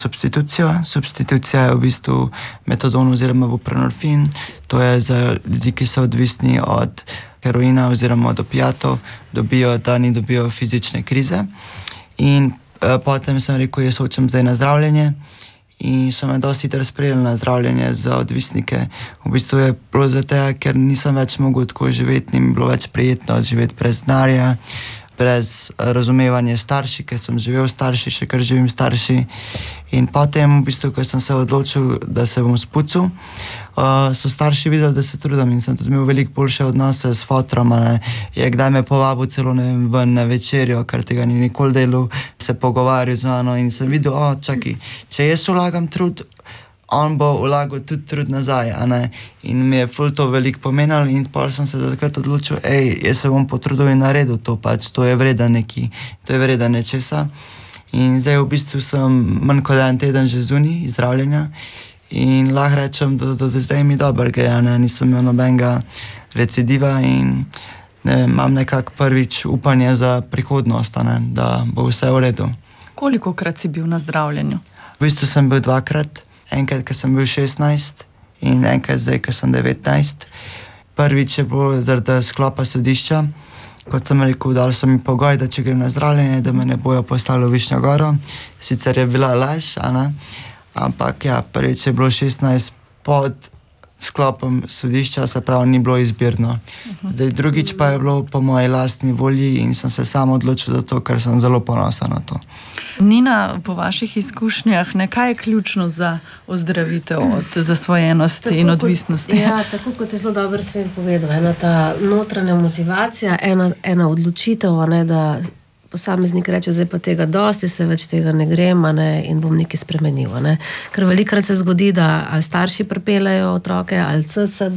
substitucijo. Substitucija je v bistvu metadon oziroma buprenorfin. To je za ljudi, ki so odvisni od heroina oziroma od opiatov, da ni dobijo fizične krize. In potem sem rekel, jaz hočem zdaj na zdravljenje. In so me dosti hitro sprejeli na zdravljenje za odvisnike. V bistvu je bilo zato, ker nisem več mogel tako živeti, ni mi bilo več prijetno živeti brez denarja, brez razumevanja starši, ker sem živel starši, še kar živim starši. In potem, v bistvu, ko sem se odločil, da se bom spucal, so starši videli, da se trudim in sem tudi imel veliko boljše odnose s fotrom. Je kdaj me povabil celo ven na večerjo, ker tega ni nikoli delal, se pogovarjal z mano in sem videl, čakaj, če jaz vlagam trud, on bo vlagal tudi trud nazaj, In mi je ful to veliko pomenilo in pa sem se takrat odločil, jaz se bom potrudil in naredil to, pač to je vreden neki, to je vreden nečesa. In zdaj v bistvu sem manj kot en teden že zunaj zdravljenja in lahko rečem, da zdaj mi dobro gre, nisem imel nobenega recidiva in imam nekako prvič upanje za prihodnost, da bo vse v redu. Kolikokrat si bil na zdravljenju? V bistvu sem bil 2-krat. Enkrat, ko sem bil 16 in enkrat zdaj, ko sem 19. Prvič je bilo zaradi sklopa sodišča. Kot sem rekel, dali so mi pogoj, da če grem na zdravljenje, da me ne bojo poslali v Višnjo Goro. Sicer je bila laž, ampak prvič je bilo 16 pod sklopom sodišča, se pravi, ni bilo izbirno. Zdaj, drugič pa je bilo po moji lastni volji in sem se sam odločil za to, ker sem zelo ponosen na to. Nina, po vaših izkušnjah, kaj je ključno za ozdravitev od zasvojenosti in odvisnosti? Tako kot je zelo dobro Sven povedal, ena ta notranja motivacija, ena odločitev, da posameznik reče, zdaj pa tega dosti, se več tega ne grem in bom nekaj spremenil. Ker velikokrat se zgodi, da ali starši pripeljejo otroke, ali CSD,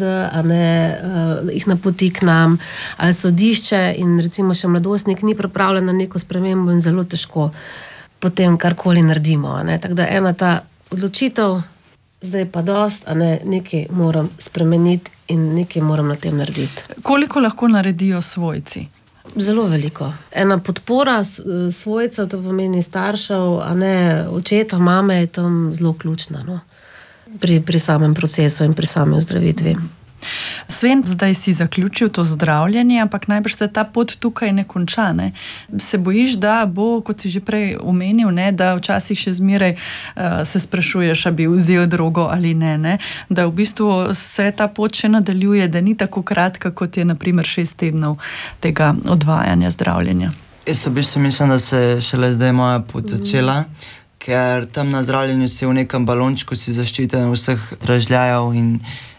jih napoti k nam, ali sodišče in recimo še mladostnik ni pripravljen na neko spremembo in zelo težko potem karkoli naredimo. Tako da ena ta odločitev, zdaj pa dost, nekaj moram spremeniti in nekaj moram na tem narediti. Koliko lahko naredijo svojci? Zelo veliko. Ena podpora svojcev, to pomeni staršev, očeta, mame, je tam zelo ključna pri samem procesu in pri sami ozdravitvi. Sven, zdaj si zaključil to zdravljenje, ampak najbrž se ta pot tukaj ne konča. Se bojiš, da bo, kot si že prej omenil, da včasih še zmeraj se sprašuješ, a bi vzel drogo ali ne, da v bistvu se ta pot še nadaljuje, da ni tako kratka, kot je na primer 6 tednov tega odvajanja zdravljenja. Jaz v bistvu mislim, da se šele zdaj moja pot začela, ker tam na zdravljenju si v nekem balončku, si zaščiten vseh dražljajev in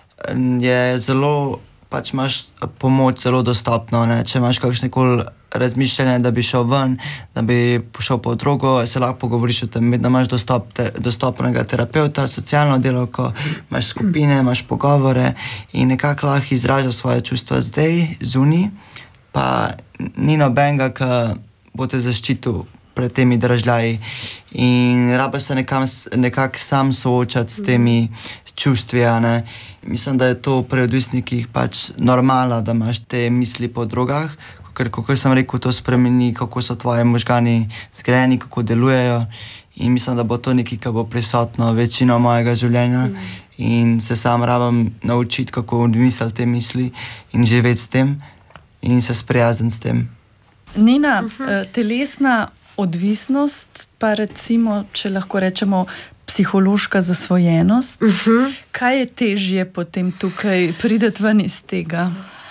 je zelo, pač imaš pomoč zelo dostopno, če imaš kakšnekoli razmišljanje, da bi šel ven, da bi pošel po drogo, se lahko pogovoriš o tem, da imaš dostopnega terapeuta, socialno delavko, imaš skupine, imaš pogovore in nekako lahko izražaš svoje čustva zdaj, zunaj, pa ni nobenega, ki bo te zaščitil pred temi dražljaji in rabiš se nekako sam soočati s temi čustvi, Mislim, da je to pri odvisnikih pač normala, da imaš te misli po drogah, ker, kako sem rekel, to spremeni, kako so tvoji možgani zgrajeni, kako delujejo in mislim, da bo to nekaj, kar bo prisotno večino mojega življenja in se sam rabim naučiti, kako odmisliti te misli in živeti s tem in se sprijazniti s tem. Nina, telesna odvisnost, pa recimo, če lahko rečemo, psihološka zasvojenost. Kaj je težje potem tukaj prideti ven iz tega?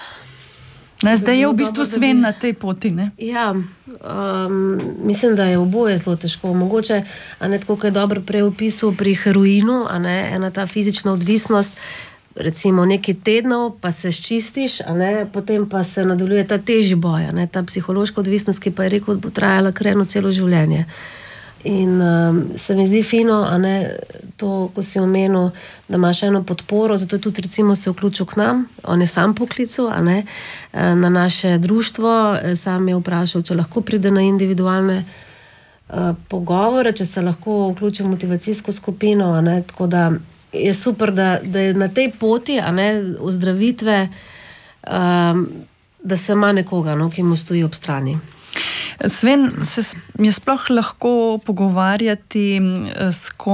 Zdaj je v bistvu Sven na tej poti, ne? Mislim, da je oboje zelo težko. Mogoče, tako kot je dobro prej opisal pri heroinu, ena ta fizična odvisnost, recimo nekaj tednov, pa se sčistiš, potem pa se nadaljuje ta težji boj, ta psihološka odvisnost, ki pa je rekel, da bo trajala kar eno celo življenje. In se mi zdi fino, to, ko si omenil, da imaš eno podporo, zato tudi recimo se vključil k nam, on je sam poklical, na naše društvo, sam je vprašal, če lahko pride na individualne pogovore, če se lahko vključi v motivacijsko skupino, tako da je super, da je na tej poti, ozdravitve, da se ima nekoga, ki mu stoji ob strani. Sven, se je sploh lahko pogovarjati s